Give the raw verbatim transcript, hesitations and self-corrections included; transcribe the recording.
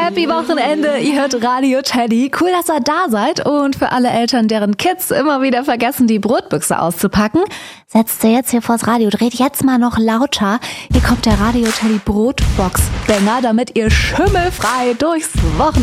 Happy Wochenende, ihr hört Radio Teddy. Cool, dass ihr da seid. Und für alle Eltern, deren Kids immer wieder vergessen, die Brotbüchse auszupacken, setzt ihr jetzt hier vors Radio, dreht jetzt mal noch lauter. Hier kommt der Radio Teddy Brotbox-Banger, damit ihr schimmelfrei durchs Wochenende